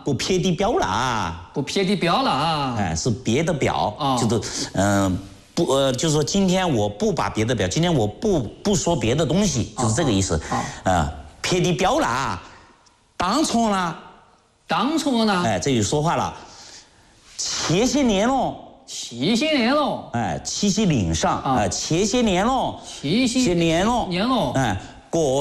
不撇的表啦， 不撇的表了啊， 哎，是别的表，就是就是说今天我不把别的表，今天我不说别的东西，就是这个意思。撇的表啦，当从啦， 当从了， 哎，这就说话了。前些年喽， 七些年喽， 哎，七夕岭上，前些年喽， 七些年喽， 哎，过